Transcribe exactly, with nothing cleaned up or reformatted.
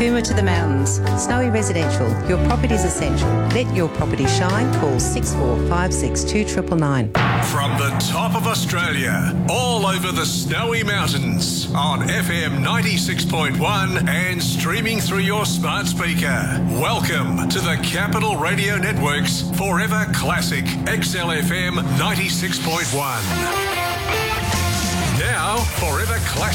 Cooma to the mountains. Snowy Residential. Your property's essential. Let your property shine. Call six four five six two nine nine. From the top of Australia, all over the snowy mountains, on F M ninety-six point one and streaming through your smart speaker. Welcome to the Capital Radio Network's Forever Classic X L F M ninety-six point one. Now, Forever Classic.